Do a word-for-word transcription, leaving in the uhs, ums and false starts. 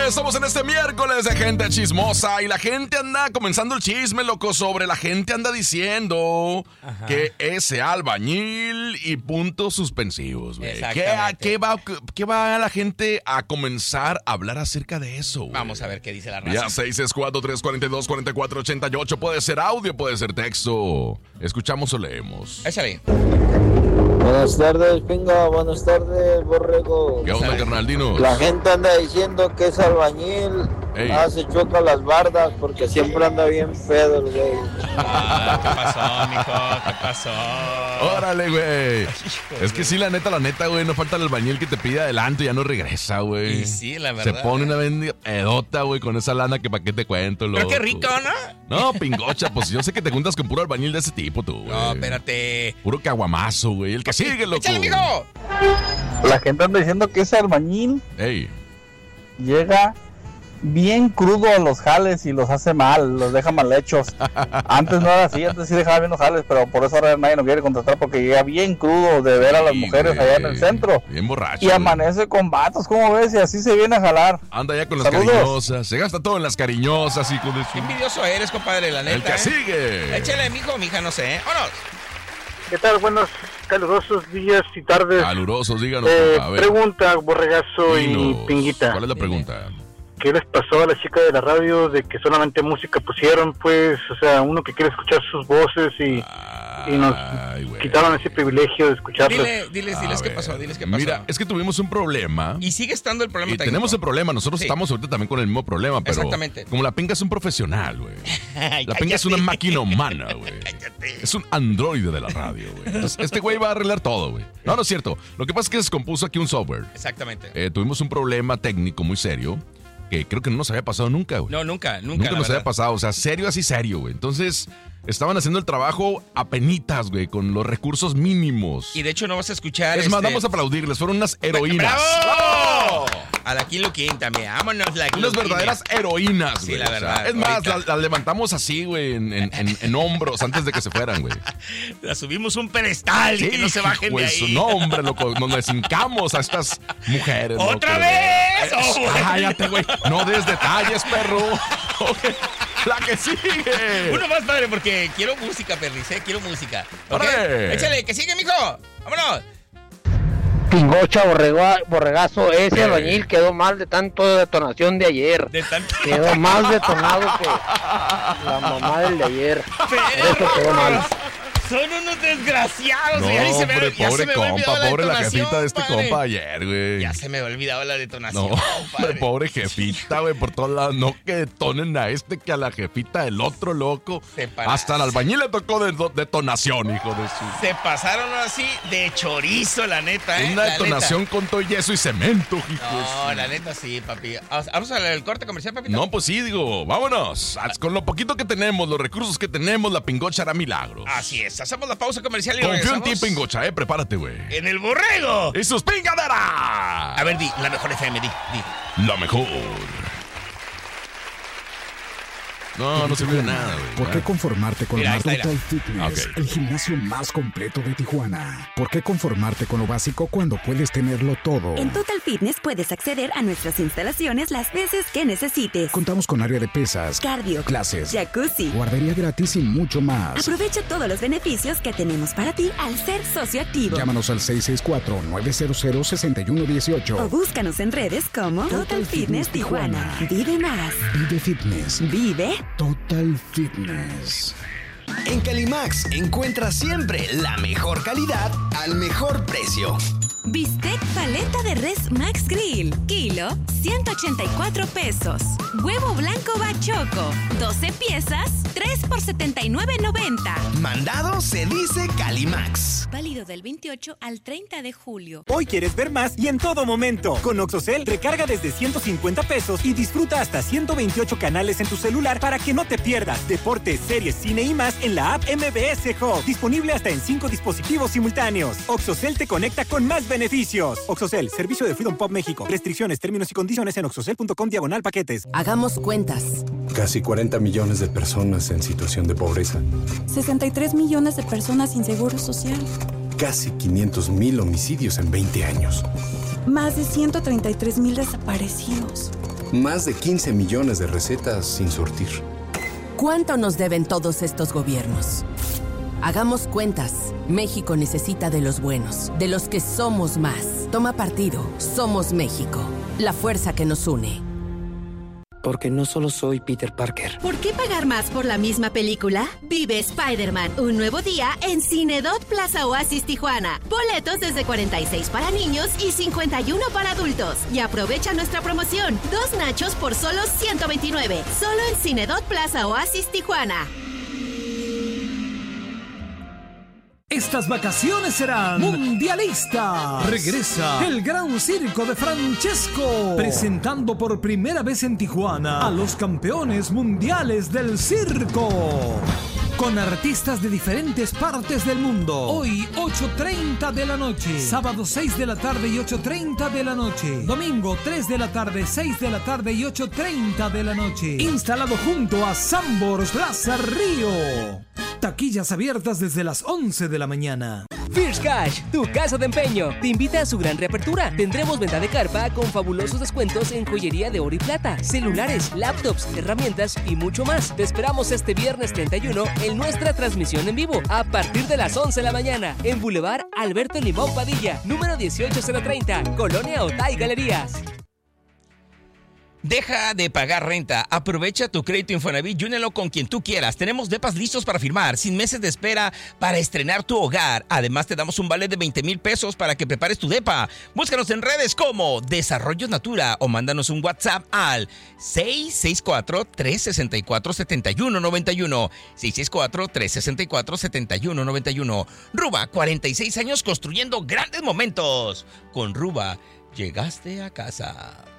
Estamos en este miércoles de gente chismosa y la gente anda comenzando el chisme, loco, sobre la gente anda diciendo Ajá. que ese albañil y puntos suspensivos, güey. ¿Qué, qué, va, ¿Qué va la gente a comenzar a hablar acerca de eso, güey? Vamos a ver qué dice la raza. Ya, seis seis cuatro, tres cuatro dos, cuatro cuatro ocho ocho. Puede ser audio, puede ser texto. ¿Escuchamos o leemos? Échale. Buenas tardes, Pinga. Buenas tardes, Borrego. ¿Qué onda, carnal? Dinos. La gente anda diciendo que es albañil. Ey. Hace choca las bardas porque siempre anda bien pedo el güey. Ah, ¿qué pasó, mijo? ¿Qué pasó? Órale, güey. Es que sí, la neta, la neta, güey, no falta el albañil que te pide adelante y ya no regresa, güey. Y sí, la verdad. Se pone una bendiga pedota, güey, con esa lana que pa' qué te cuento, loco. Pero qué rico, ¿no? No, pingocha, pues yo sé que te juntas con puro albañil de ese tipo, tú, güey. No, espérate. Puro caguamazo, güey. El que sigue, loco. ¡Échale, mijo! La gente anda diciendo que ese albañil Ey. llega bien crudo a los jales y los hace mal, los deja mal hechos. Antes no era así, antes sí dejaba bien los jales, pero por eso ahora nadie lo quiere contratar porque llega bien crudo de ver a las Sí, mujeres güey. allá en el centro. Bien borracho. Y amanece con vatos, ¿cómo ves? Y así se viene a jalar. Anda ya con las Saludos. cariñosas. Se gasta todo en las cariñosas y con Qué eso. envidioso eres, compadre, la neta. El que ¿eh? sigue. Échale, mijo, mija, no sé, ¿eh? ¡Vámonos! ¿Qué tal? Buenos calurosos días y tardes. Calurosos, díganos. Eh, a ver. pregunta, Borregazo Dinos. y Pinguita. ¿Cuál es la Dime. pregunta? ¿Qué les pasó a la chica de la radio de que solamente música pusieron? Pues, o sea, uno que quiere escuchar sus voces y, y nos Ay, güey. quitaron ese privilegio de escucharlas. Dile, diles, diles A qué ver. pasó, diles qué pasó. Mira, es que tuvimos un problema. Y sigue estando el problema Y técnico. tenemos el problema, nosotros Sí. estamos ahorita también con el mismo problema, pero Exactamente. como la Pinga es un profesional, güey. Ay, La Pinga es una cállate. máquina humana, güey. Cállate. Es un androide de la radio, güey. Entonces, este güey va a arreglar todo, güey. No, no es cierto. Lo que pasa es que se descompuso aquí un software. Exactamente. Eh, tuvimos un problema técnico muy serio que creo que no nos había pasado nunca, güey. No, nunca, nunca. Nunca la nos verdad. había pasado, o sea, serio así serio, güey. Entonces, estaban haciendo el trabajo a penitas, güey, con los recursos mínimos. Y de hecho no vas a escuchar. Es más, este... vamos a aplaudirles, fueron unas heroínas. ¡Bravo! A la Kilo King también. Vámonos, la Kilo Unas King. verdaderas heroínas, Sí, güey. la O sea, verdad, es más, ahorita. las la levantamos así, güey, en, en, en, en hombros antes de que se fueran, güey. La subimos un pedestal y que no se bajen pues, de ahí. No, hombre, loco, nos les hincamos a estas mujeres. ¡Otra loco, vez! güey. ¡Oh, güey! Cállate, güey. No des detalles, perro. La que sigue. Uno más, padre, porque quiero música, perris, ¿eh? Quiero música. ¿Ok? ¡Órale! Échale, que sigue, mijo. Vámonos. Pingocha, borrega, borregazo, ese Eh. albañil quedó mal de tanto detonación de ayer. De tanto. Quedó más detonado que la mamá del de ayer. Por eso quedó mal. Son unos desgraciados. No, ya ni se me, hombre, ya pobre se me había olvidado compa, pobre la detonación, jefita de este padre. compa ayer, güey. Ya se me había olvidado la detonación, No, hombre, padre. pobre jefita, güey, por todos lados. No que detonen a este que a la jefita del otro, loco. Se para- Hasta al albañil le tocó de detonación, hijo de su... Se pasaron así de chorizo, la neta, ¿eh? Una La detonación neta. con todo yeso y cemento, hijo de No, su- la neta sí, papi. Vamos al corte comercial, papito. No, pues sí, digo, vámonos. Con lo poquito que tenemos, los recursos que tenemos, la Pingocha hará milagros. Así es. Hacemos la pausa comercial y Confío en regresamos ti, Pingocha, eh, prepárate, güey. en el borrego. ¡Y sus pingaderas! A ver, di, la mejor F M, di, di. La mejor. No, no sirve de nada, güey. ¿Por qué conformarte con Mira, Mar ahí está, Total Fitness, Ok. el gimnasio más completo de Tijuana? ¿Por qué conformarte con lo básico cuando puedes tenerlo todo? En Total Fitness puedes acceder a nuestras instalaciones las veces que necesites. Contamos con área de pesas, Cardio, clases, jacuzzi. guardería gratis y mucho más. Aprovecha todos los beneficios que tenemos para ti al ser socio activo. Llámanos al seis seis cuatro, nueve cero cero, seis uno uno ocho. O búscanos en redes como Total, Total Fitness Fitness Tijuana. Tijuana. Vive más. Vive Fitness. Vive. Total Fitness. En Calimax encuentras siempre la mejor calidad al mejor precio. Bistec paleta de res Max Grill. Kilo, ciento ochenta y cuatro pesos. Huevo blanco bachoco. doce piezas, tres por setenta y nueve noventa. Mandado se dice Calimax. Válido del veintiocho al treinta de julio. Hoy quieres ver más y en todo momento. Con Oxocel, recarga desde ciento cincuenta pesos y disfruta hasta ciento veintiocho canales en tu celular para que no te pierdas deportes, series, cine y más en la app M B S Hub. Disponible hasta en cinco dispositivos simultáneos. Oxocel te conecta con más beneficios. Oxocel, servicio de Freedom Pop México. Restricciones, términos y condiciones en oxocel punto com diagonal paquetes. Hagamos cuentas. Casi cuarenta millones de personas en situación de pobreza. sesenta y tres millones de personas sin seguro social. Casi quinientos mil homicidios en veinte años. Más de ciento treinta y tres mil desaparecidos. más de quince millones de recetas sin surtir. ¿Cuánto nos deben todos estos gobiernos? Hagamos cuentas. México necesita de los buenos, de los que somos más. Toma partido. Somos México. La fuerza que nos une. Porque no solo soy Peter Parker. ¿Por qué pagar más por la misma película? Vive Spider-Man, un nuevo día en Cinedot Plaza Oasis Tijuana. Boletos desde cuarenta y seis para niños y cincuenta y uno para adultos. Y aprovecha nuestra promoción. Dos nachos por solo ciento veintinueve. Solo en Cinedot Plaza Oasis Tijuana. Estas vacaciones serán mundialistas. Regresa el Gran Circo de Francesco, presentando por primera vez en Tijuana a los campeones mundiales del circo, con artistas de diferentes partes del mundo. Hoy, ocho treinta de la noche. Sábado, seis de la tarde y ocho treinta de la noche. Domingo, tres de la tarde, seis de la tarde y ocho treinta de la noche. Instalado junto a Sambors Plaza Río. Taquillas abiertas desde las once de la mañana. First Cash, tu casa de empeño, te invita a su gran reapertura. Tendremos venta de carpa con fabulosos descuentos en joyería de oro y plata, celulares, laptops, herramientas y mucho más. Te esperamos este viernes treinta y uno en nuestra transmisión en vivo a partir de las once de la mañana en Boulevard Alberto Limón Padilla, número dieciocho mil treinta, Colonia Otay Galerías. Deja de pagar renta. Aprovecha tu crédito Infonavit y únelo con quien tú quieras. Tenemos depas listos para firmar, sin meses de espera para estrenar tu hogar. Además, te damos un vale de veinte mil pesos para que prepares tu depa. Búscanos en redes como Desarrollo Natura o mándanos un WhatsApp al seis seis cuatro, tres seis cuatro, siete uno nueve uno. seis seis cuatro, tres seis cuatro, siete uno nueve uno. Ruba, cuarenta y seis años construyendo grandes momentos. Con Ruba, llegaste a casa.